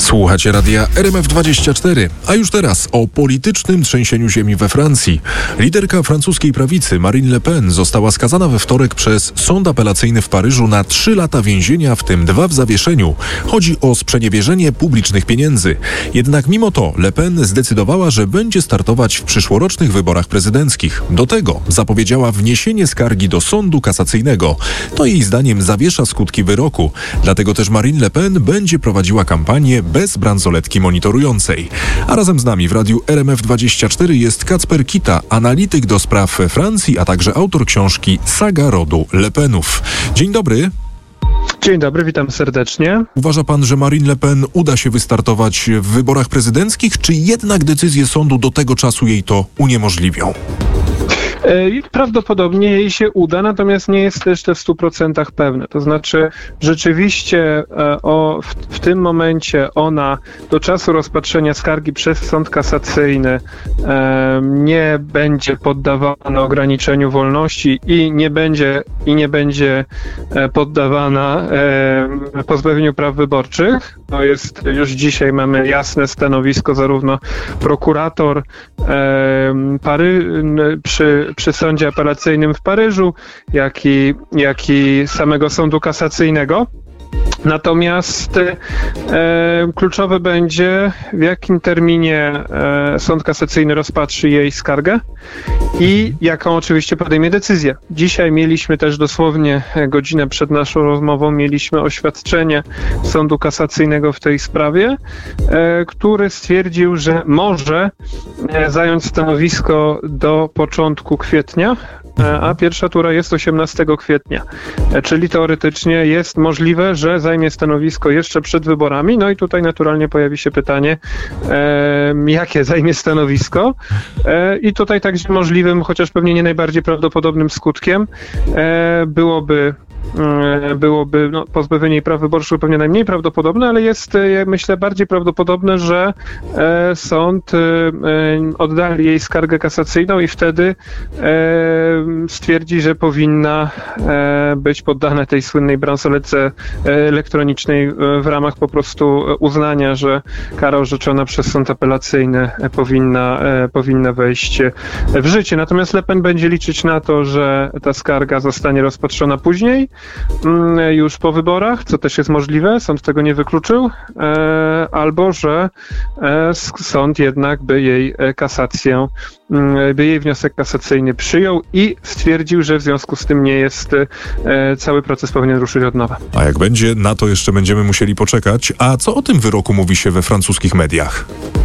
Słuchacie radia RMF24, a już teraz o politycznym trzęsieniu ziemi we Francji. Liderka francuskiej prawicy Marine Le Pen została skazana we wtorek przez sąd apelacyjny w Paryżu na 3 lata więzienia, w tym 2 w zawieszeniu. Chodzi o sprzeniewierzenie publicznych pieniędzy. Jednak mimo to Le Pen zdecydowała, że będzie startować w przyszłorocznych wyborach prezydenckich. Do tego zapowiedziała wniesienie skargi do sądu kasacyjnego. To jej zdaniem zawiesza skutki wyroku. Dlatego też Marine Le Pen będzie prowadziła kampanię bez bransoletki monitorującej. A razem z nami w radiu RMF24 jest Kacper Kita, analityk do spraw Francji, a także autor książki Saga rodu Le Penów. Dzień dobry. Dzień dobry, witam serdecznie. Uważa pan, że Marine Le Pen uda się wystartować w wyborach prezydenckich, czy jednak decyzje sądu do tego czasu jej to uniemożliwią? Prawdopodobnie jej się uda, natomiast nie jest jeszcze w 100% pewne. To znaczy rzeczywiście w tym momencie ona do czasu rozpatrzenia skargi przez sąd kasacyjny nie będzie poddawana ograniczeniu wolności i nie będzie poddawana pozbawieniu praw wyborczych. To jest, już dzisiaj mamy jasne stanowisko, zarówno prokurator przy sądzie apelacyjnym w Paryżu, jak i samego sądu kasacyjnego. Natomiast kluczowe będzie, w jakim terminie sąd kasacyjny rozpatrzy jej skargę i jaką oczywiście podejmie decyzję. Dzisiaj mieliśmy też dosłownie godzinę przed naszą rozmową, mieliśmy oświadczenie sądu kasacyjnego w tej sprawie, który stwierdził, że może zająć stanowisko do początku kwietnia, a pierwsza tura jest 18 kwietnia. Czyli teoretycznie jest możliwe, że zajmie stanowisko jeszcze przed wyborami. No i tutaj naturalnie pojawi się pytanie, jakie zajmie stanowisko. I tutaj także możliwym, chociaż pewnie nie najbardziej prawdopodobnym skutkiem byłoby pozbawienie jej praw wyborczych, pewnie najmniej prawdopodobne, ale jest, myślę, bardziej prawdopodobne, że sąd oddali jej skargę kasacyjną i wtedy stwierdzi, że powinna być poddana tej słynnej bransoletce elektronicznej w ramach po prostu uznania, że kara orzeczona przez sąd apelacyjny powinna wejść w życie. Natomiast Le Pen będzie liczyć na to, że ta skarga zostanie rozpatrzona później, już po wyborach, co też jest możliwe, sąd tego nie wykluczył, albo że sąd jednak by jej wniosek kasacyjny przyjął i stwierdził, że w związku z tym nie jest, cały proces powinien ruszyć od nowa. A jak będzie, na to jeszcze będziemy musieli poczekać. A co o tym wyroku mówi się we francuskich mediach?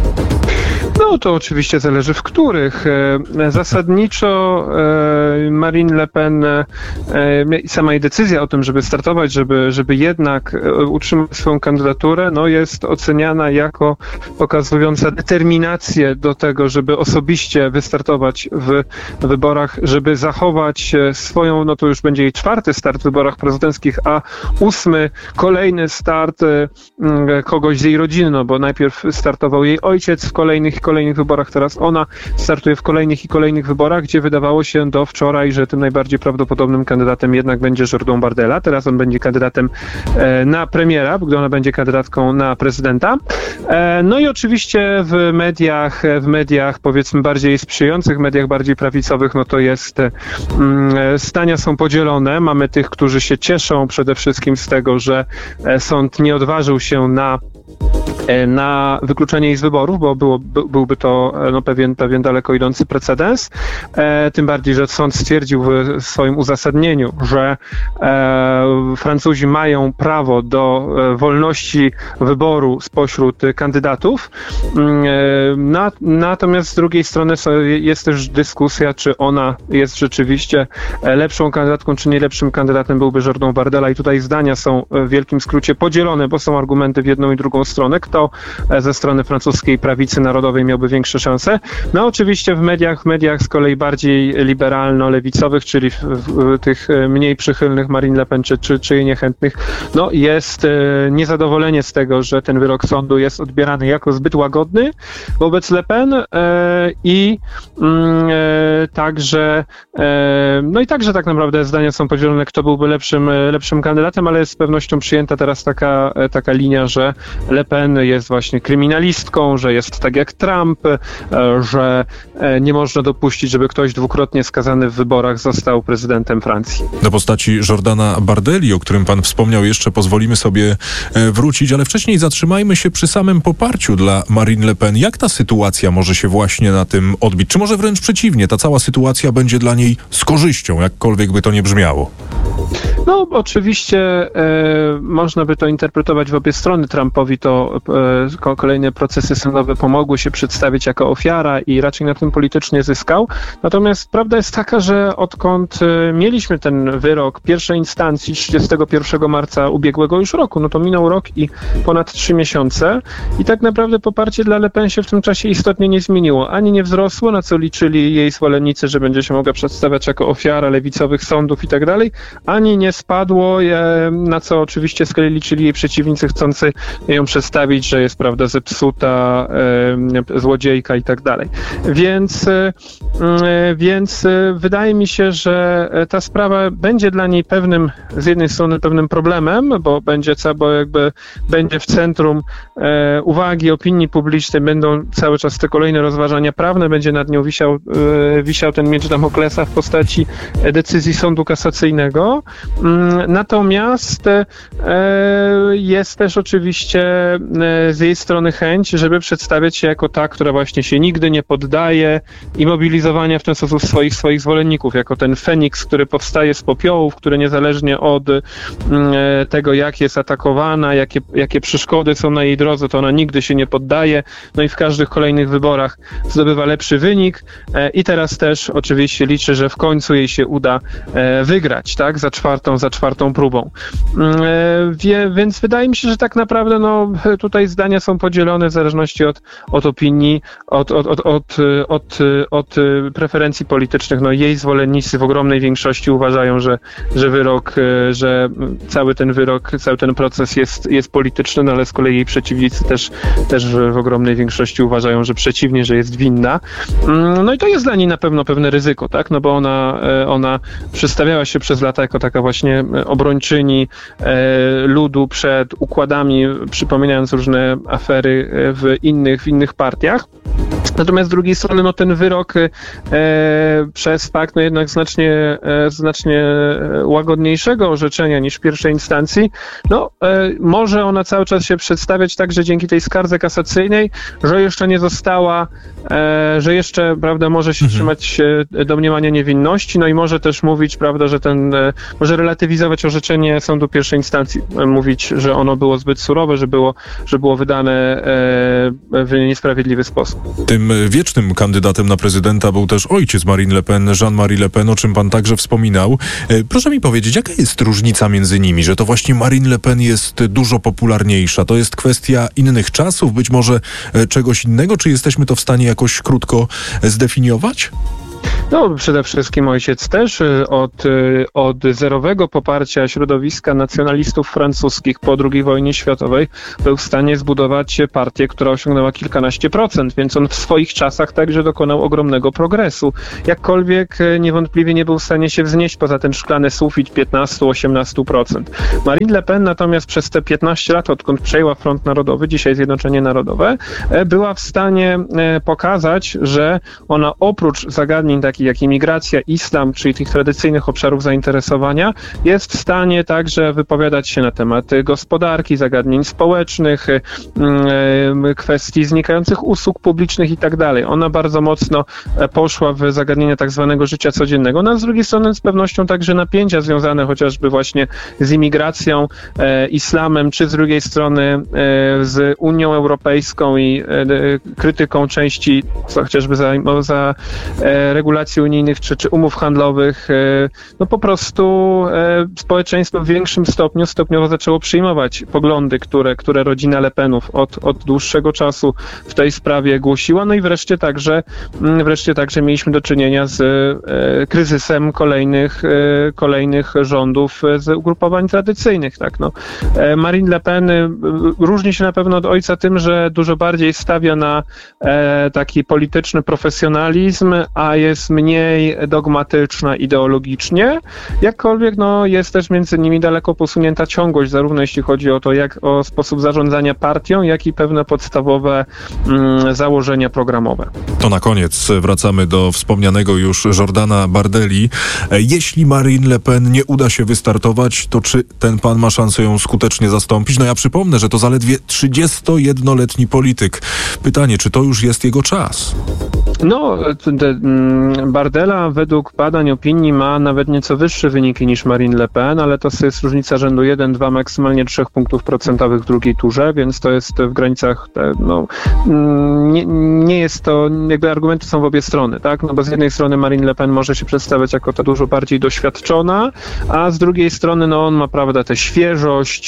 No to oczywiście zależy w których. Zasadniczo Marine Le Pen i sama jej decyzja o tym, żeby startować, żeby jednak utrzymać swoją kandydaturę, no jest oceniana jako pokazująca determinację do tego, żeby osobiście wystartować w wyborach, żeby zachować swoją, no to już będzie jej 4. start w wyborach prezydenckich, a 8. kolejny start kogoś z jej rodziny, no bo najpierw startował jej ojciec w kolejnych wyborach, teraz ona startuje w kolejnych wyborach, gdzie wydawało się do wczoraj, że tym najbardziej prawdopodobnym kandydatem jednak będzie Jordan Bardella. Teraz on będzie kandydatem na premiera, gdy ona będzie kandydatką na prezydenta. No i oczywiście w mediach powiedzmy bardziej sprzyjających, mediach bardziej prawicowych, no to jest zdania są podzielone. Mamy tych, którzy się cieszą przede wszystkim z tego, że sąd nie odważył się na wykluczenie jej z wyborów, bo byłby to pewien daleko idący precedens. Tym bardziej, że sąd stwierdził w swoim uzasadnieniu, że Francuzi mają prawo do wolności wyboru spośród kandydatów. Natomiast z drugiej strony jest też dyskusja, czy ona jest rzeczywiście lepszą kandydatką, czy nie lepszym kandydatem byłby Jordan Bardella. I tutaj zdania są w wielkim skrócie podzielone, bo są argumenty w jedną i drugą stronę. Kto ze strony francuskiej prawicy narodowej miałby większe szanse? No oczywiście w mediach z kolei bardziej liberalno-lewicowych, czyli w tych mniej przychylnych Marine Le Pen czy jej niechętnych, no jest niezadowolenie z tego, że ten wyrok sądu jest odbierany jako zbyt łagodny wobec Le Pen i także tak naprawdę zdania są podzielone, kto byłby lepszym kandydatem, ale jest z pewnością przyjęta teraz taka linia, że Le Pen że jest właśnie kryminalistką, że jest tak jak Trump, że nie można dopuścić, żeby ktoś dwukrotnie skazany w wyborach został prezydentem Francji. Do postaci Jordana Bardelli, o którym pan wspomniał, jeszcze pozwolimy sobie wrócić, ale wcześniej zatrzymajmy się przy samym poparciu dla Marine Le Pen. Jak ta sytuacja może się właśnie na tym odbić? Czy może wręcz przeciwnie, ta cała sytuacja będzie dla niej z korzyścią, jakkolwiek by to nie brzmiało? No, oczywiście można by to interpretować w obie strony. Trumpowi to kolejne procesy sądowe pomogły się przedstawić jako ofiara i raczej na tym politycznie zyskał. Natomiast prawda jest taka, że odkąd mieliśmy ten wyrok pierwszej instancji 31 marca ubiegłego już roku, no to minął rok i ponad 3 miesiące i tak naprawdę poparcie dla Le Pen się w tym czasie istotnie nie zmieniło. Ani nie wzrosło, na co liczyli jej zwolennicy, że będzie się mogła przedstawiać jako ofiara lewicowych sądów i tak dalej, ani nie spadło, na co oczywiście z kolei liczyli jej przeciwnicy chcący ją przedstawić, że jest, prawda, zepsuta, złodziejka i tak dalej. Więc wydaje mi się, że ta sprawa będzie dla niej z jednej strony pewnym problemem, bo będzie w centrum uwagi opinii publicznej, będą cały czas te kolejne rozważania prawne, będzie nad nią wisiał ten miecz Damoklesa w postaci decyzji sądu kasacyjnego. Natomiast jest też oczywiście z jej strony chęć, żeby przedstawiać się jako ta, która właśnie się nigdy nie poddaje i mobilizowania w ten sposób swoich zwolenników, jako ten Feniks, który powstaje z popiołów, który niezależnie od tego, jak jest atakowana, jakie przeszkody są na jej drodze, to ona nigdy się nie poddaje, no i w każdych kolejnych wyborach zdobywa lepszy wynik i teraz też oczywiście liczy, że w końcu jej się uda wygrać, tak, za czwartą próbą. Więc wydaje mi się, że tak naprawdę tutaj zdania są podzielone w zależności od opinii, od preferencji politycznych. No, jej zwolennicy w ogromnej większości uważają, że cały ten proces jest polityczny, no ale z kolei jej przeciwnicy też w ogromnej większości uważają, że przeciwnie, że jest winna. No i to jest dla niej na pewno pewne ryzyko, tak? No bo ona przedstawiała się przez lata jako taka właśnie obrończyni ludu przed układami, przypominając różne afery w innych partiach. Natomiast z drugiej strony ten wyrok przez fakt jednak znacznie łagodniejszego orzeczenia niż w pierwszej instancji, może ona cały czas się przedstawiać także dzięki tej skardze kasacyjnej, że jeszcze nie została, że jeszcze, prawda, może się trzymać domniemania niewinności, no i może też mówić, prawda, że może relatywizować orzeczenie sądu pierwszej instancji, mówić, że ono było zbyt surowe, że było wydane w niesprawiedliwy sposób. Tym wiecznym kandydatem na prezydenta był też ojciec Marine Le Pen, Jean-Marie Le Pen, o czym pan także wspominał. Proszę mi powiedzieć, jaka jest różnica między nimi, że to właśnie Marine Le Pen jest dużo popularniejsza? To jest kwestia innych czasów, być może czegoś innego? Czy jesteśmy to w stanie jakoś krótko zdefiniować? No, przede wszystkim ojciec też od zerowego poparcia środowiska nacjonalistów francuskich po II wojnie światowej był w stanie zbudować partię, która osiągnęła kilkanaście procent, więc on w swoich czasach także dokonał ogromnego progresu. Jakkolwiek niewątpliwie nie był w stanie się wznieść poza ten szklany sufit 15-18%. Marine Le Pen natomiast przez te 15 lat, odkąd przejęła Front Narodowy, dzisiaj Zjednoczenie Narodowe, była w stanie pokazać, że ona oprócz zagadnień takich jak imigracja, islam, czyli tych tradycyjnych obszarów zainteresowania, jest w stanie także wypowiadać się na temat gospodarki, zagadnień społecznych, kwestii znikających usług publicznych i tak dalej. Ona bardzo mocno poszła w zagadnienia tak zwanego życia codziennego. No a z drugiej strony z pewnością także napięcia związane chociażby właśnie z imigracją, islamem, czy z drugiej strony z Unią Europejską i krytyką części chociażby za regulacji unijnych czy umów handlowych, no po prostu społeczeństwo w większym stopniu stopniowo zaczęło przyjmować poglądy, które rodzina Le Penów od dłuższego czasu w tej sprawie głosiła, no i wreszcie także mieliśmy do czynienia z kryzysem kolejnych rządów z ugrupowań tradycyjnych, tak, no. Marine Le Pen różni się na pewno od ojca tym, że dużo bardziej stawia na taki polityczny profesjonalizm, a jest mniej dogmatyczna ideologicznie, jakkolwiek jest też między nimi daleko posunięta ciągłość, zarówno jeśli chodzi o sposób zarządzania partią, jak i pewne podstawowe założenia programowe. To na koniec wracamy do wspomnianego już Jordana Bardelli. Jeśli Marine Le Pen nie uda się wystartować, to czy ten pan ma szansę ją skutecznie zastąpić? Ja przypomnę, że to zaledwie 31-letni polityk. Pytanie, czy to już jest jego czas? Bardella według badań opinii ma nawet nieco wyższe wyniki niż Marine Le Pen, ale to jest różnica rzędu 1, 2, maksymalnie 3 punktów procentowych w drugiej turze, więc to jest w granicach, nie jest to, jakby argumenty są w obie strony, tak? Bo z jednej strony Marine Le Pen może się przedstawiać jako ta dużo bardziej doświadczona, a z drugiej strony on ma, prawda, tę świeżość,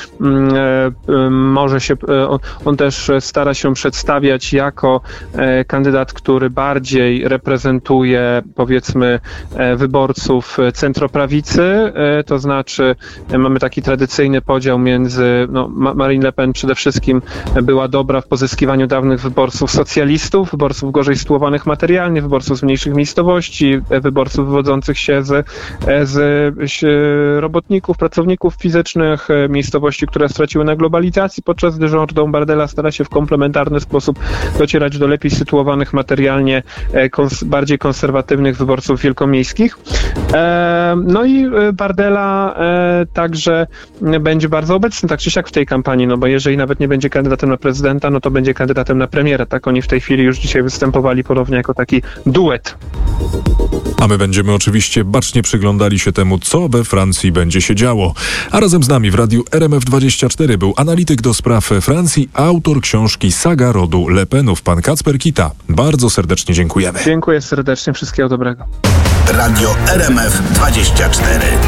on też stara się przedstawiać jako kandydat, który bardziej reprezentuje, powiedzmy, wyborców centroprawicy, to znaczy mamy taki tradycyjny podział między, Marine Le Pen przede wszystkim była dobra w pozyskiwaniu dawnych wyborców socjalistów, wyborców gorzej sytuowanych materialnie, wyborców z mniejszych miejscowości, wyborców wywodzących się z robotników, pracowników fizycznych, miejscowości, które straciły na globalizacji, podczas gdy Jordan Bardella stara się w komplementarny sposób docierać do lepiej sytuowanych materialnie, bardziej konserwatywnych wyborców wielkomiejskich. I Bardella także będzie bardzo obecny, tak czy siak w tej kampanii, bo jeżeli nawet nie będzie kandydatem na prezydenta, to będzie kandydatem na premiera. Tak oni w tej chwili już dzisiaj występowali podobnie jako taki duet. A my będziemy oczywiście bacznie przyglądali się temu, co we Francji będzie się działo. A razem z nami w radiu RMF24 był analityk do spraw Francji, autor książki Saga rodu Le Penów, pan Kacper Kita. Bardzo serdecznie dziękujemy. Dziękuję serdecznie, wszystkiego dobrego. Radio RMF24.